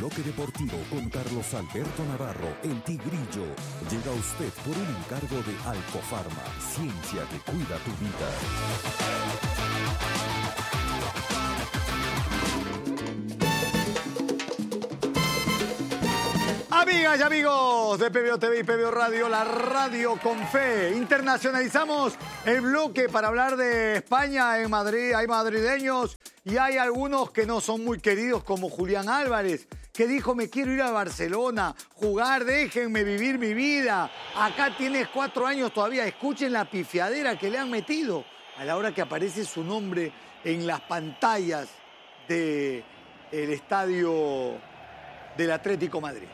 Bloque Deportivo con Carlos Alberto Navarro, el Tigrillo, llega a usted por un encargo de Alcofarma, ciencia que cuida tu vida. Amigas y amigos de PBO TV y PBO Radio, la radio con fe. Internacionalizamos el bloque para hablar de España en Madrid. Hay madrileños y hay algunos que no son muy queridos, como Julián Álvarez, que dijo: me quiero ir a Barcelona, jugar, déjenme vivir mi vida. Acá tienes 4 años todavía. Escuchen la pifiadera que le han metido a la hora que aparece su nombre en las pantallas del estadio del Atlético Madrid.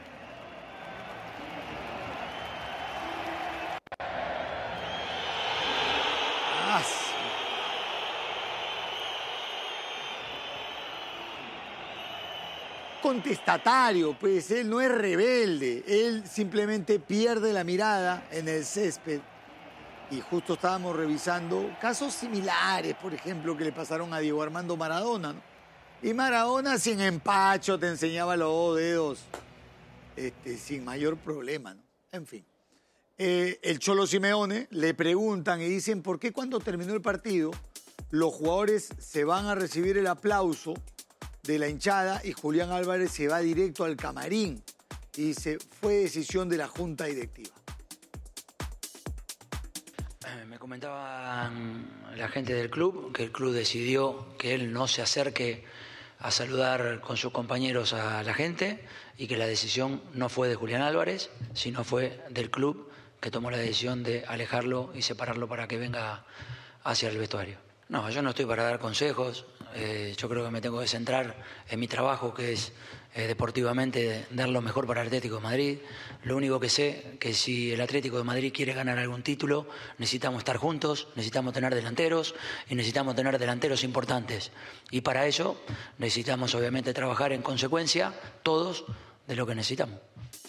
Contestatario, pues él no es rebelde, él simplemente pierde la mirada en el césped. Y justo estábamos revisando casos similares, por ejemplo, que le pasaron a Diego Armando Maradona, ¿no? Y Maradona sin empacho te enseñaba los 2 dedos, sin mayor problema, ¿no? En fin. El Cholo Simeone le preguntan y dicen: ¿por qué cuando terminó el partido los jugadores se van a recibir el aplauso de la hinchada y Julián Álvarez se va directo al camarín? Y dice: fue decisión de la junta directiva. Me comentaban la gente del club que el club decidió que él no se acerque a saludar con sus compañeros a la gente y que la decisión no fue de Julián Álvarez, sino fue del club, que tomó la decisión de alejarlo y separarlo para que venga hacia el vestuario. No, yo no estoy para dar consejos. Yo creo que me tengo que centrar en mi trabajo, que es deportivamente dar lo mejor para el Atlético de Madrid. Lo único que sé que si el Atlético de Madrid quiere ganar algún título, necesitamos estar juntos, necesitamos tener delanteros y necesitamos tener delanteros importantes. Y para eso necesitamos obviamente trabajar en consecuencia todos de lo que necesitamos.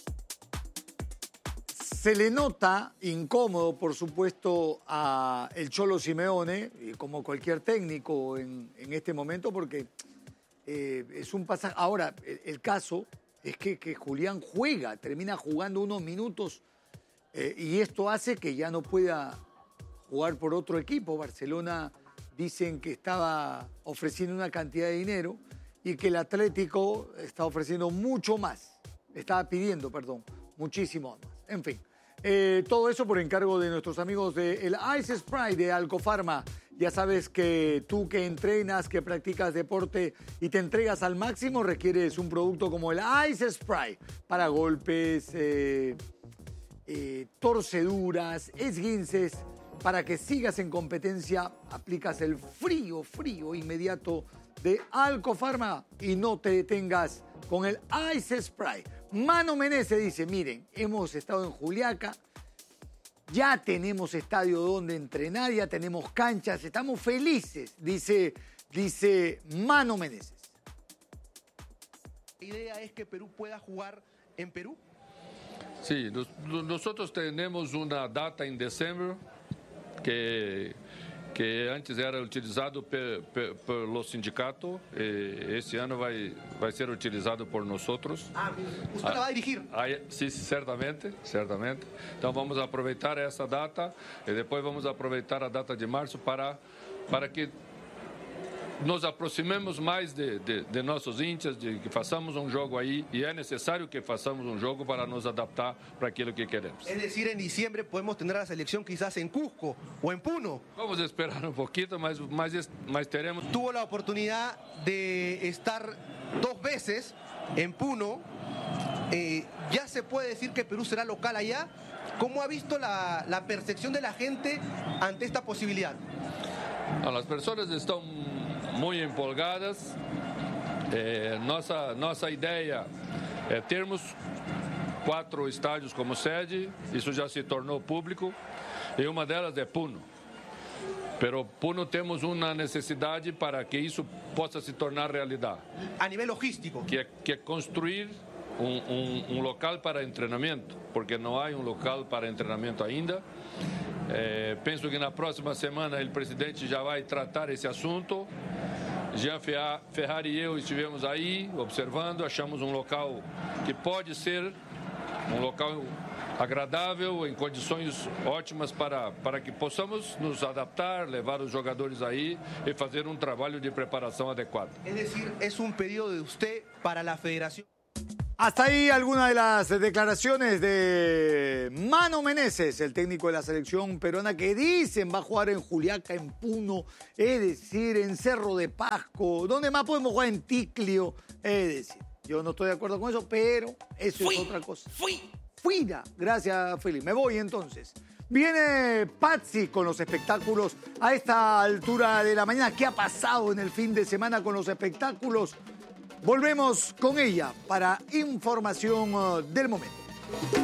Se le nota incómodo, por supuesto, a el Cholo Simeone, como cualquier técnico en este momento, porque es un pasaje. Ahora, el caso es que Julián termina jugando unos minutos, y esto hace que ya no pueda jugar por otro equipo. Barcelona dicen que estaba ofreciendo una cantidad de dinero y que el Atlético está ofreciendo mucho más. Estaba pidiendo, perdón, muchísimo más. En fin. Todo eso por encargo de nuestros amigos del Ice Spray de Alcofarma. Ya sabes que tú que entrenas, que practicas deporte y te entregas al máximo, requieres un producto como el Ice Spray para golpes, torceduras, esguinces. Para que sigas en competencia, aplicas el frío inmediato de Alcofarma y no te detengas con el Ice Spray. Mano Menezes dice: miren, hemos estado en Juliaca, ya tenemos estadio donde entrenar, ya tenemos canchas, estamos felices, dice Mano Menezes. ¿La idea es que Perú pueda jugar en Perú? Sí, nosotros tenemos una data en diciembre que antes era utilizado por los sindicatos, este año va a ser utilizado por nosotros. ¿Usted la va a dirigir? Sí, certamente. Entonces vamos a aprovechar essa data y después vamos a aprovechar a data de março para que nos aproximemos mais de nossos hinchas, de que façamos jogo aí, e é necessário que façamos jogo para nos adaptar para aquilo que queremos. Es decir, en diciembre podemos tener a la selección quizás en Cusco o en Puno. Vamos a esperar un poquito, mas teremos. Tuvo la oportunidad de estar 2 veces en Puno. Ya se puede decir que Perú será local allá. ¿Cómo ha visto la percepción de la gente ante esta posibilidad? As pessoas estão muito empolgadas. Nossa ideia é termos 4 estádios como sede. Isso já se tornou público. E uma delas é Puno. Pero Puno temos uma necessidade para que isso possa se tornar realidade. A nível logístico. Que é construir local para treinamento, porque não há local para treinamento ainda. Penso que na próxima semana o presidente já vai tratar esse assunto Jean Ferrari e eu estivemos aí observando, achamos um local que pode ser um local agradável, em condições ótimas para que possamos nos adaptar, levar os jogadores aí e fazer um trabalho de preparação adequado. Es decir, es un pedido de usted para la federación. Hasta ahí algunas de las declaraciones de Mano Meneses, el técnico de la selección peruana, que dicen va a jugar en Juliaca, en Puno, es decir, en Cerro de Pasco, donde más podemos jugar en Ticlio, es decir. Yo no estoy de acuerdo con eso, pero eso es otra cosa. Fuera. Gracias, Felipe. Me voy entonces. Viene Patsy con los espectáculos a esta altura de la mañana. ¿Qué ha pasado en el fin de semana con los espectáculos? Volvemos con ella para información del momento.